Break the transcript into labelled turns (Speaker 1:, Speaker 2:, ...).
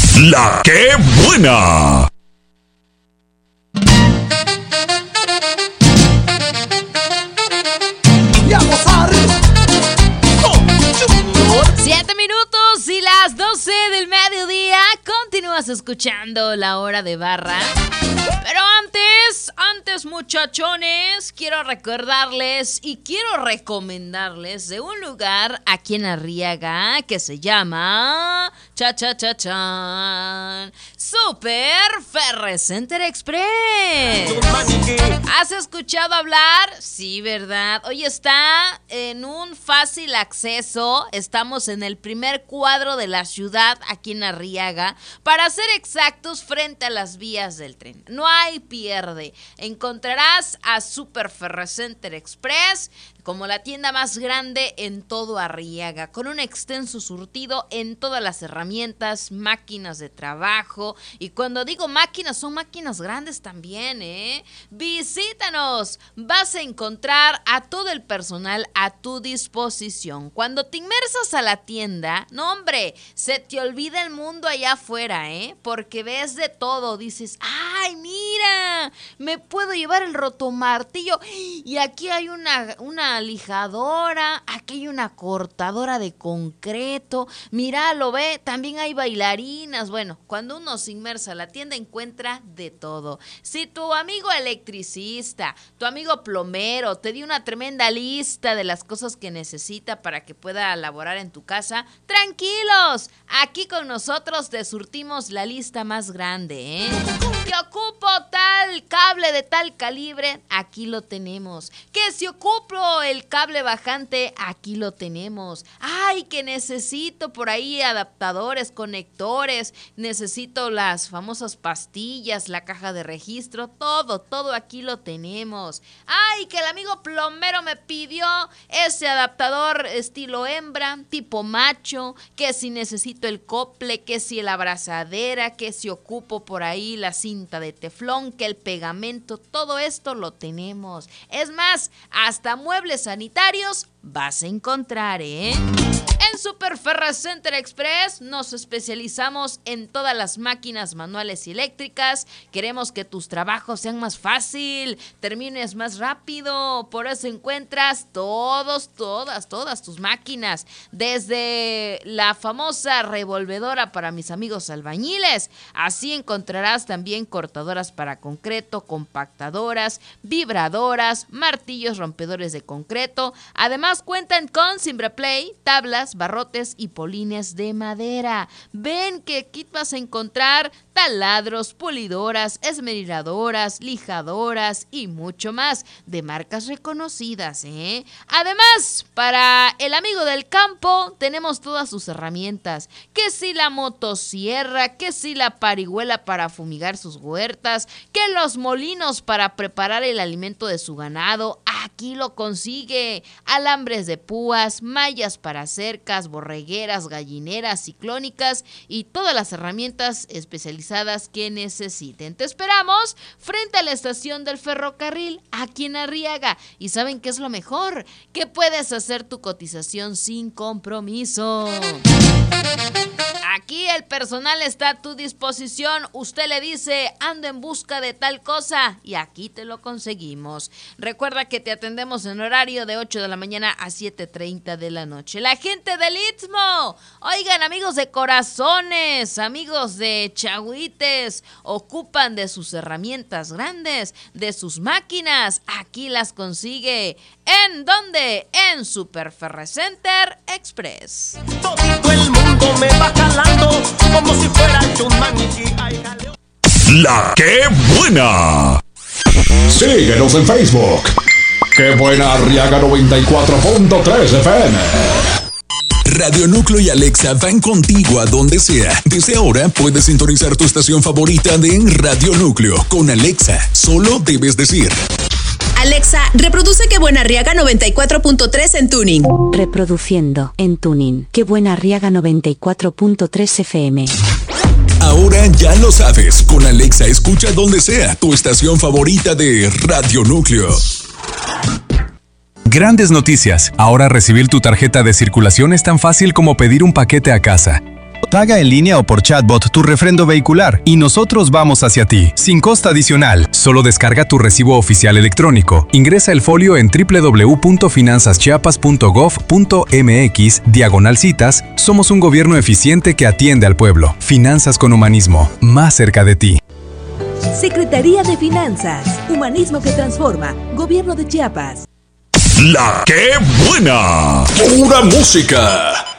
Speaker 1: ¡La que buena!
Speaker 2: Y a gozar.
Speaker 3: 7 minutos y las 12 del mediodía. Continúas escuchando La Hora de Barra. Pero antes muchachones, quiero recordarles y quiero recomendarles de un lugar aquí en Arriaga que se llama Super Ferrecenter Express. ¿Has escuchado hablar? Sí, ¿verdad? Hoy está en un fácil acceso. Estamos en el primer cuadro de la ciudad aquí en Arriaga. Para ser exactos, frente a las vías del tren. No hay pierde. Encontrarás a Super Ferrecenter Express como la tienda más grande en todo Arriaga, con un extenso surtido en todas las herramientas, máquinas de trabajo. Y cuando digo máquinas, son máquinas grandes también, ¿eh? Visítanos. Vas a encontrar a todo el personal a tu disposición. Cuando te inmersas a la tienda, no hombre, se te olvida el mundo allá afuera, ¿eh? Porque ves de todo. Dices, ¡ay, mira! Me puedo llevar el rotomartillo. Y aquí hay una lijadora, aquí hay una cortadora de concreto, mira, lo ve, también hay bailarinas. Bueno, cuando uno se inmersa a la tienda encuentra de todo. Si tu amigo electricista, tu amigo plomero te dio una tremenda lista de las cosas que necesita para que pueda laborar en tu casa, tranquilos, aquí con nosotros te surtimos la lista más grande, ¿eh? Que ocupo tal cable de tal calibre, aquí lo tenemos. Que si ocupo el cable bajante, aquí lo tenemos. Ay, que necesito por ahí adaptadores, conectores, necesito las famosas pastillas, la caja de registro, todo aquí lo tenemos. Ay, que el amigo plomero me pidió ese adaptador estilo hembra, tipo macho, que si necesito el cople, que si la abrazadera, que si ocupo por ahí la cinta de teflón, que el pegamento, todo esto lo tenemos. Es más, hasta muebles sanitarios vas a encontrar, ¿eh? En Super Ferrecenter Express nos especializamos en todas las máquinas manuales y eléctricas. Queremos que tus trabajos sean más fácil, termines más rápido. Por eso encuentras todas tus máquinas. Desde la famosa revolvedora para mis amigos albañiles. Así encontrarás también cortadoras para concreto, compactadoras, vibradoras, martillos rompedores de concreto. Además cuentan con Cimbraplay, tablas, barrotes y polines de madera. Ven que aquí vas a encontrar taladros, pulidoras, esmeriladoras, lijadoras y mucho más de marcas reconocidas, ¿eh? Además, para el amigo del campo tenemos todas sus herramientas. Que si la motosierra, que si la parihuela para fumigar sus huertas, que los molinos para preparar el alimento de su ganado, aquí lo consigue. Alambres de púas, mallas para cercas, borregueras, gallineras, ciclónicas y todas las herramientas especializadas que necesiten. Te esperamos frente a la estación del ferrocarril aquí en Arriaga. ¿Y saben qué es lo mejor? Que puedes hacer tu cotización sin compromiso. Aquí el personal está a tu disposición. Usted le dice, ando en busca de tal cosa y aquí te lo conseguimos. Recuerda que te atendemos en horario de 8 de la mañana a 7:30 de la noche. La gente del Istmo, oigan, amigos de corazones, amigos de chagüites, ocupan de sus herramientas grandes, de sus máquinas. Aquí las consigue. ¿En dónde? En Super Ferrecenter Express.
Speaker 2: Todo el mundo me va jalando como si fuera un maniquí.
Speaker 1: ¡La que buena! Síguenos en Facebook. ¡Qué buena Arriaga 94.3 FM!
Speaker 4: Radio Núcleo y Alexa van contigo a donde sea. Desde ahora puedes sintonizar tu estación favorita de Radio Núcleo con Alexa. Solo debes decir:
Speaker 5: Alexa, reproduce Qué Buena Arriaga 94.3 en tuning.
Speaker 6: Reproduciendo en tuning Qué Buena Arriaga 94.3 FM.
Speaker 4: Ahora ya lo sabes, con Alexa escucha donde sea tu estación favorita de Radio Núcleo.
Speaker 7: Grandes noticias. Ahora recibir tu tarjeta de circulación es tan fácil como pedir un paquete a casa. Paga en línea o por chatbot tu refrendo vehicular y nosotros vamos hacia ti, sin costo adicional. Solo descarga tu recibo oficial electrónico. Ingresa el folio en www.finanzaschiapas.gov.mx/citas. Somos un gobierno eficiente que atiende al pueblo. Finanzas con humanismo, más cerca de ti.
Speaker 8: Secretaría de Finanzas, Humanismo que transforma, Gobierno de Chiapas.
Speaker 1: La que buena, pura música.